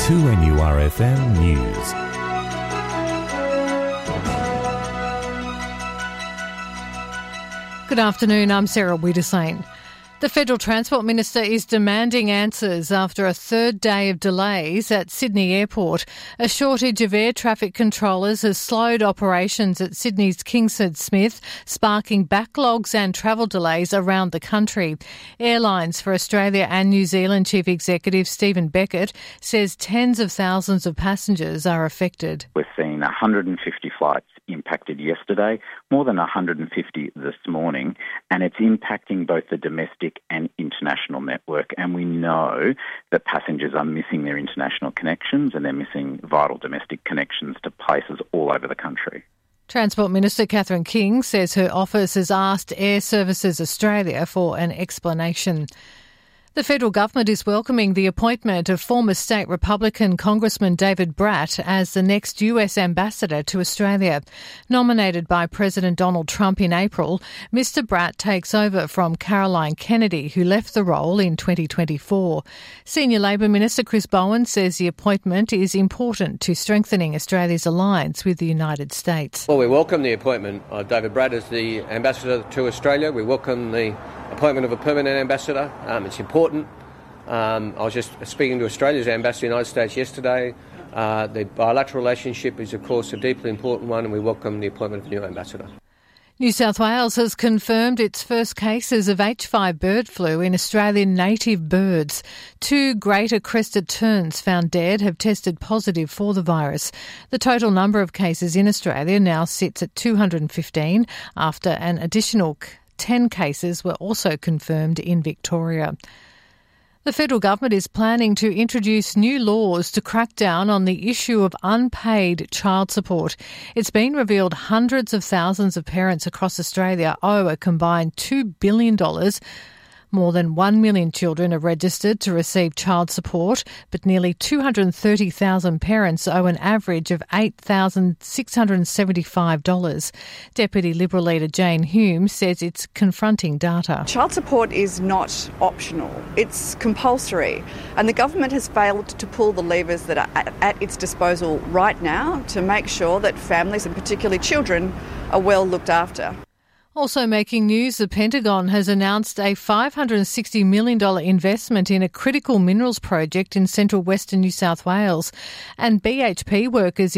2NURFM News. Good afternoon, I'm Sarah Wiedersane. The Federal Transport Minister is demanding answers after a third day of delays at Sydney Airport. A shortage of air traffic controllers has slowed operations at Sydney's Kingsford Smith, sparking backlogs and travel delays around the country. Airlines for Australia and New Zealand Chief Executive Stephen Beckett says tens of thousands of passengers are affected. We're seeing 150 flights impacted yesterday, more than 150 this morning, and it's impacting both the domestic and international network. And we know that passengers are missing their international connections and they're missing vital domestic connections to places all over the country. Transport Minister Catherine King says her office has asked Air Services Australia for an explanation. The federal government is welcoming the appointment of former state Republican Congressman David Brat as the next US ambassador to Australia. Nominated by President Donald Trump in April, Mr Brat takes over from Caroline Kennedy, who left the role in 2024. Senior Labor Minister Chris Bowen says the appointment is important to strengthening Australia's alliance with the United States. Well, we welcome the appointment of David Brat as the ambassador to Australia. We welcome the appointment of a permanent ambassador. It's important. I was just speaking to Australia's ambassador in the United States yesterday. The bilateral relationship is, of course, a deeply important one, and we welcome the appointment of a new ambassador. New South Wales has confirmed its first cases of H5 bird flu in Australian native birds. 2 greater crested terns found dead have tested positive for the virus. The total number of cases in Australia now sits at 215 after an additional 10 cases were also confirmed in Victoria. The federal government is planning to introduce new laws to crack down on the issue of unpaid child support. It's been revealed hundreds of thousands of parents across Australia owe a combined $2 billion. More than 1 million children are registered to receive child support, but nearly 230,000 parents owe an average of $8,675. Deputy Liberal leader Jane Hume says it's confronting data. Child support is not optional, it's compulsory, and the government has failed to pull the levers that are at its disposal right now to make sure that families, and particularly children, are well looked after. Also making news, the Pentagon has announced a $560 million investment in a critical minerals project in central western New South Wales, and BHP workers